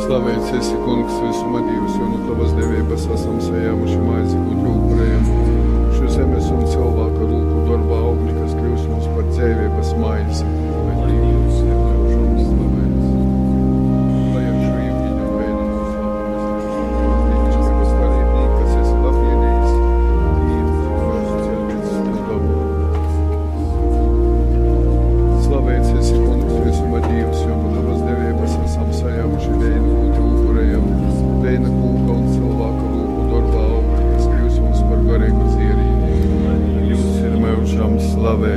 Slavēts esi, kungs, visuma Dievs, jo no tavas devības esam sajāmuši maizi un jūprējam. Šo zemes un cilvēka rūku darbā augļi, kas kļūst mums par dzēvības maizi. Lai Dievs